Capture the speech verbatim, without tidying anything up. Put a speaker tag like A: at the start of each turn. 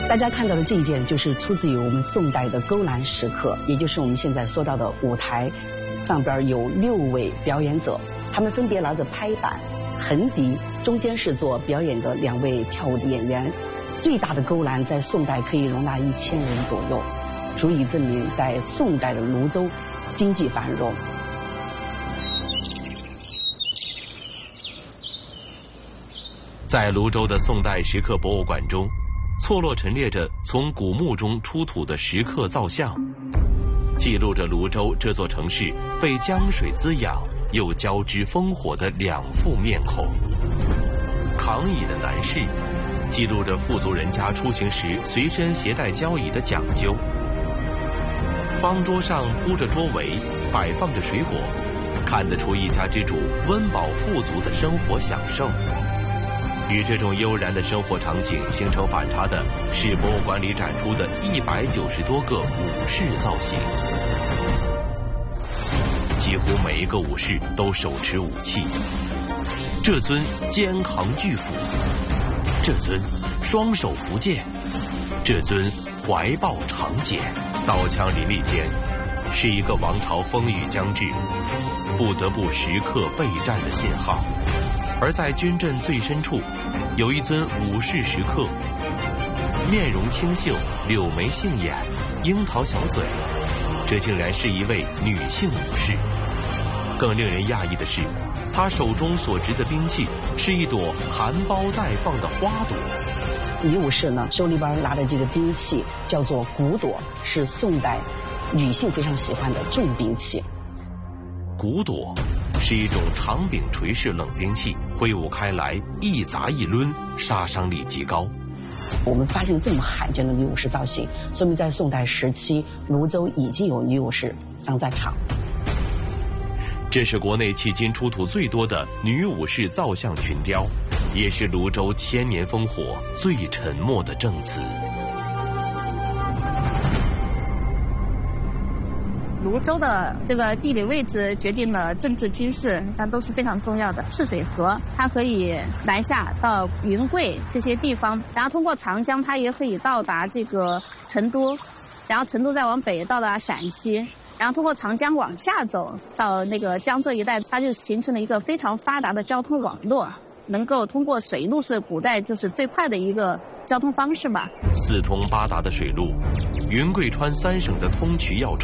A: 大家看到的这一件就是出自于我们宋代的勾栏石刻，也就是我们现在说到的舞台，上边有六位表演者，他们分别拿着拍板、横笛，中间是做表演的两位跳舞的演员。最大的勾栏在宋代可以容纳一千人左右，足以证明在宋代的泸州经济繁荣。
B: 在泸州的宋代石刻博物馆中，错落陈列着从古墓中出土的石刻造像，记录着泸州这座城市被江水滋养又交织烽火的两副面孔。扛椅的男士记录着富足人家出行时随身携带交椅的讲究。方桌上铺着桌围，摆放着水果，看得出一家之主温饱富足的生活享受。与这种悠然的生活场景形成反差的是博物馆里展出的一百九十多个武士造型，几乎每一个武士都手持武器，这尊肩扛巨斧，这尊双手扶剑，这尊怀抱长锏，刀枪林立间，是一个王朝风雨将至，不得不时刻备战的信号。而在军阵最深处，有一尊武士石刻，面容清秀，柳眉杏眼，樱桃小嘴，这竟然是一位女性武士。更令人讶异的是，她手中所执的兵器是一朵含苞待放的花朵。
A: 女武士呢，手里边拿的这个兵器叫做骨朵，是宋代女性非常喜欢的重兵器。
B: 骨朵是一种长柄锤式冷兵器，挥舞开来一砸一抡，杀伤力极高。
A: 我们发现这么罕见的女武士造型，说明在宋代时期，泸州已经有女武士上战场。
B: 这是国内迄今出土最多的女武士造像群雕，也是泸州千年烽火最沉默的证词。
C: 泸州的这个地理位置决定了政治军事，那都是非常重要的。赤水河它可以南下到云贵这些地方，然后通过长江它也可以到达这个成都，然后成都再往北到达陕西，然后通过长江往下走到那个江浙一带，它就形成了一个非常发达的交通网络，能够通过水路是古代就是最快的一个交通方式吧。
B: 四通八达的水路，云贵川三省的通衢要冲。